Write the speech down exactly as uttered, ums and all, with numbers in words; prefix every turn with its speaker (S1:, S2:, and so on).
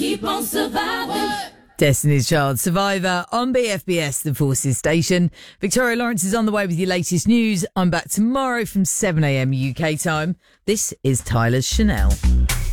S1: keep on surviving.
S2: Destiny's Child, Survivor on B F B S, the Forces station. Victoria Lawrence is on the way with your latest news. I'm back tomorrow from seven a.m. U K time. This is Tyler's Chanel.